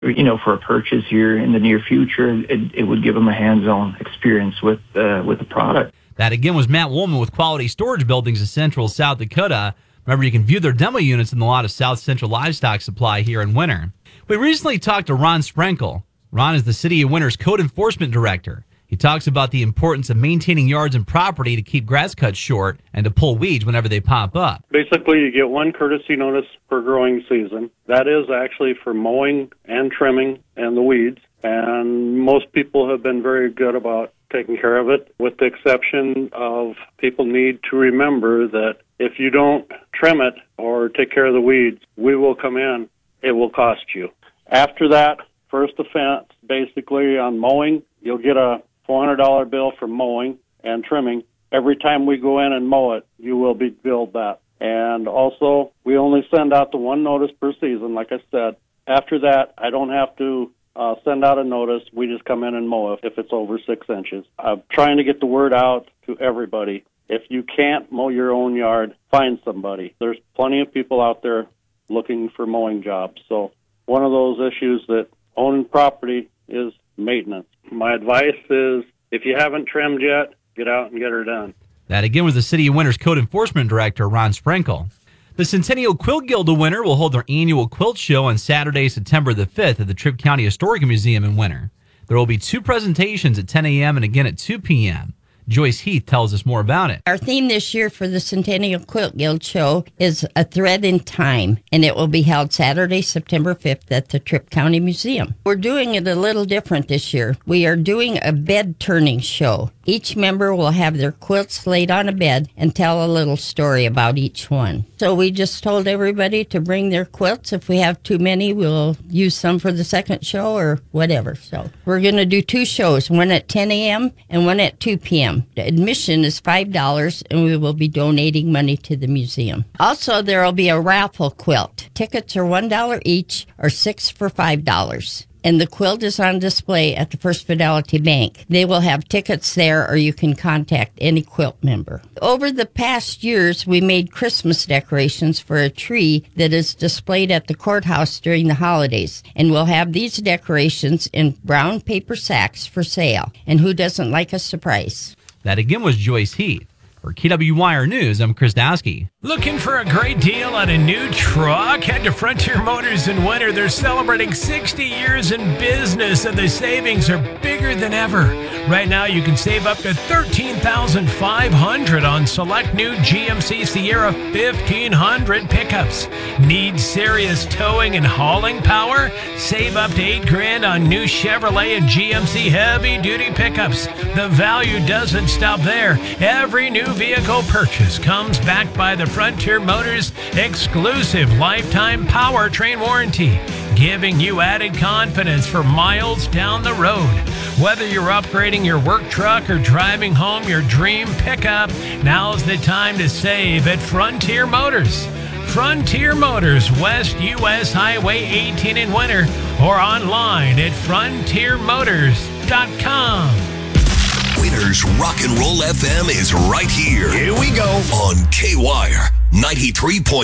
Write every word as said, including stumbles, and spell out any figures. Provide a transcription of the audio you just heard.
you know, for a purchase here in the near future, it, it would give them a hands-on experience with uh, with the product. That again was Matt Woolman with Quality Storage Buildings in Central South Dakota. Remember, you can view their demo units in the lot of South Central Livestock Supply here in Winter. We recently talked to Ron Sprenkle. Ron is the City of Winter's Code Enforcement Director. He talks about the importance of maintaining yards and property to keep grass cuts short and to pull weeds whenever they pop up. Basically, you get one courtesy notice per growing season. That is actually for mowing and trimming and the weeds. And most people have been very good about taking care of it, with the exception of people need to remember that if you don't trim it or take care of the weeds, we will come in. It will cost you. After that, first offense, basically on mowing, you'll get a four hundred dollars bill for mowing and trimming. Every time we go in and mow it, you will be billed that. And also, we only send out the one notice per season, like I said. After that, I don't have to uh, send out a notice. We just come in and mow it if it's over six inches. I'm trying to get the word out to everybody. If you can't mow your own yard, find somebody. There's plenty of people out there looking for mowing jobs. So one of those issues that owning property is maintenance. My advice is, if you haven't trimmed yet, get out and get her done. That again was the City of Winter's Code Enforcement Director, Ron Sprenkle. The Centennial Quilt Guild of Winter will hold their annual quilt show on Saturday, September the fifth at the Tripp County Historical Museum in Winter. There will be two presentations at ten a.m. and again at two p.m. Joyce Heath tells us more about it. Our theme this year for the Centennial Quilt Guild Show is A Thread in Time, and it will be held Saturday, September fifth at the Tripp County Museum. We're doing it a little different this year. We are doing a bed turning show. Each member will have their quilts laid on a bed and tell a little story about each one. So we just told everybody to bring their quilts. If we have too many, we'll use some for the second show or whatever. So we're going to do two shows, one at ten a.m. and one at two p.m. The admission is five dollars, and we will be donating money to the museum. Also, there will be a raffle quilt. Tickets are one dollar each or six for five dollars. And the quilt is on display at the First Fidelity Bank. They will have tickets there, or you can contact any quilt member. Over the past years, we made Christmas decorations for a tree that is displayed at the courthouse during the holidays. And we'll have these decorations in brown paper sacks for sale. And who doesn't like a surprise? That again was Joyce Heath. For K W Y R News, I'm Chris Dowski. Looking for a great deal on a new truck? Head to Frontier Motors in Winter. They're celebrating sixty years in business, and the savings are bigger than ever. Right now, you can save up to thirteen thousand five hundred dollars on select new G M C Sierra fifteen hundred pickups. Need serious towing and hauling power? Save up to eight grand on new Chevrolet and G M C heavy-duty pickups. The value doesn't stop there. Every new vehicle purchase comes backed by the Frontier Motors exclusive lifetime powertrain warranty, giving you added confidence for miles down the road. Whether you're upgrading your work truck or driving home your dream pickup, now's the time to save at Frontier Motors. Frontier Motors, West U S Highway eighteen in Winter, or online at frontier motors dot com. Winter's Rock and Roll F M is right here. Here we go. On K W Y R ninety-three point